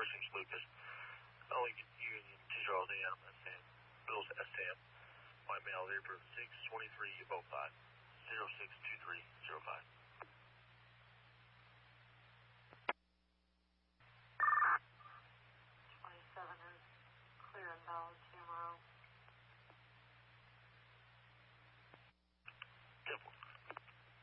first name's Lucas. Only Union 2 Charles AM, SM, Bills SM. White male there for 62305, 062305.